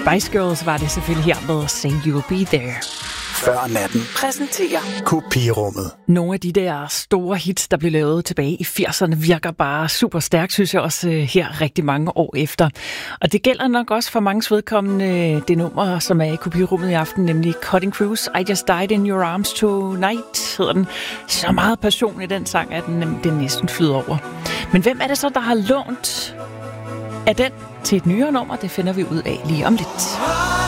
Spice Girls var det selvfølgelig her med Say You'll Be There. Før natten præsenterer Kopirummet. Nogle af de der store hits, der blev lavet tilbage i 80'erne, virker bare super stærkt, synes jeg også her rigtig mange år efter. Og det gælder nok også for mange vedkommende det nummer, som er i Kopirummet i aften, nemlig Cutting Cruise, I Just Died in Your Arms Tonight, hedder den. Så meget passion i den sang, at den næsten flyder over. Men hvem er det så, der har lånt af den til et nyere nummer? Det finder vi ud af lige om lidt.